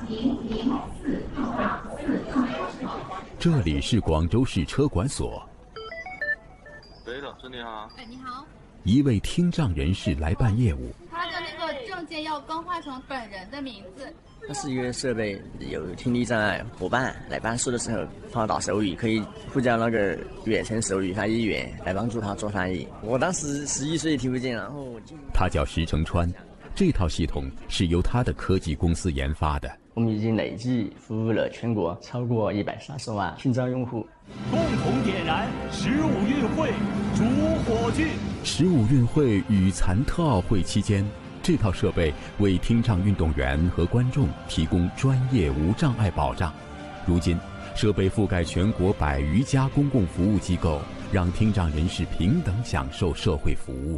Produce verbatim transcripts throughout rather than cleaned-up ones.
这里是广州市车管所。 对的，是你好。 哎，你好。 一位听障人士来办业务。 他的那个证件要更换成本人的名字。 它是一个设备，有听力障碍伙伴来办事的时候帮他打手语，可以呼叫那个远程手语翻译员来帮助他做翻译。我当时十一岁听不见，然后他叫石成川，这套系统是由他的科技公司研发的。 我们已经累计服务了全国超过一百三十万听障用户。 共同点燃十五运会主火炬。 十五运会与残特奥会期间，这套设备为听障运动员和观众提供专业无障碍保障。如今，设备覆盖全国百余家公共服务机构，让听障人士平等享受社会服务。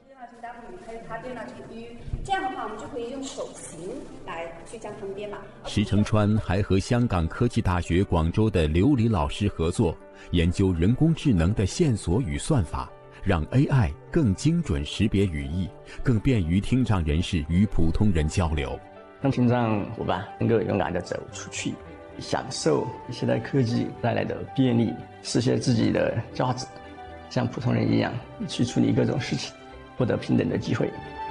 这样的话，我们就可以用手型来去将它们编码。 石成川还和香港科技大学广州的刘黎老师合作，研究人工智能的线索与算法，让 A I 更精准识别语义，更便于听障人士与普通人交流， 让听障伙伴能够勇敢地走出去，享受现代科技带来的便利，实现自己的价值，像普通人一样去处理各种事情，获得平等的機會。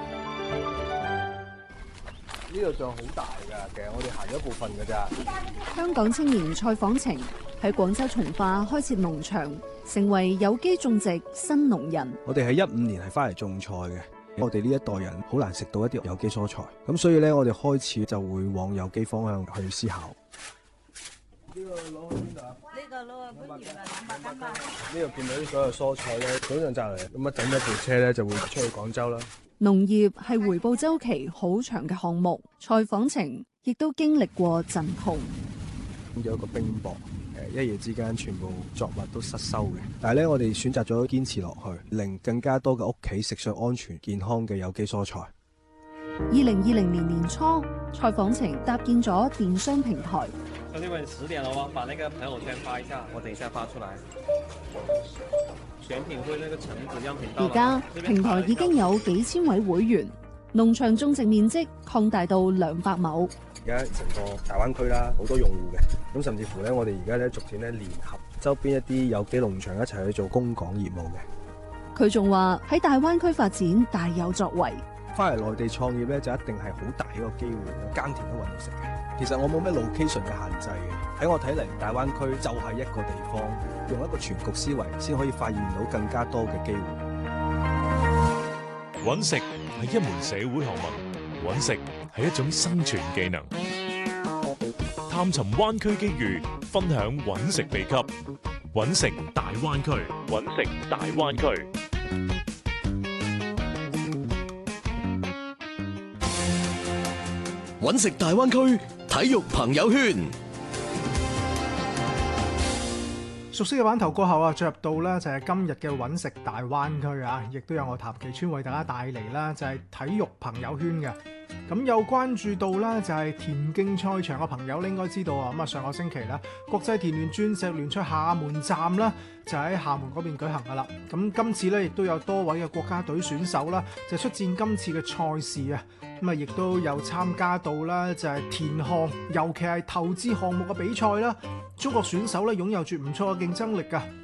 呢度仲好大㗎，其實我哋行咗一部分㗎咋。 香港青年蔡訪程喺廣州從化開設農場，成為有機種植新農人。 我哋喺一五年係翻嚟種菜嘅，我哋呢一代人好難食到一啲有機蔬菜，咁所以咧我哋開始就會往有機方向去思考。呢個攞去邊度啊？呢個攞去番禺啊，兩百斤吧。呢度見到啲所有蔬菜咧，早上摘嚟，咁啊等一部車咧就會出去廣州啦。 農業係回報週期好長嘅項目，蔡訪程亦都經歷過陣窮。 有一個冰雹，誒一夜之間全部作物都失收嘅。但係咧，我哋選擇咗堅持落去，令更加多嘅屋企食上安全健康嘅有機蔬菜。 二零二零年年初，蔡訪程搭建咗電商平台。 兄弟們，十點了哦，把那個朋友圈發一下，我等一下發出來。選品會那個橙子樣品到。 而家平台已經有幾千位會員，農場種植面積擴大到兩百畝。 而家成個大灣區啦，好多用戶嘅，咁甚至乎咧，我哋而家咧逐漸咧聯合周邊一啲有機農場一齊去做供港業務嘅。 佢仲話喺大灣區發展大有作為。 翻嚟內地創業咧，就一定係好大一個機會，耕田都揾到食嘅。其實我冇咩 location 嘅限制嘅，喺我睇嚟，大灣區就係一個地方，用一個全局思維，先可以發現到更加多嘅機會。 揾食係一門社會學問，揾食係一種生存技能。探尋灣區機遇，分享揾食秘笈，揾食大灣區，揾食大灣區。 揾食大灣區體育朋友圈， 熟悉嘅版頭過後啊，進入到呢就係今日嘅揾食大灣區啊，亦都有我譚其川為大家帶嚟啦，就係體育朋友圈嘅。咁有關注到啦，就係田徑賽場嘅朋友咧，應該知道啊。咁啊，上個星期啦，國際田聯鑽石聯賽廈門站啦，就喺廈門嗰邊舉行噶啦。咁今次咧，亦都有多位嘅國家隊選手啦，就出戰今次嘅賽事啊。咁啊，亦都有參加到啦，就係田項，尤其係投擲項目嘅比賽啦。中國選手咧擁有住唔錯嘅競爭力噶。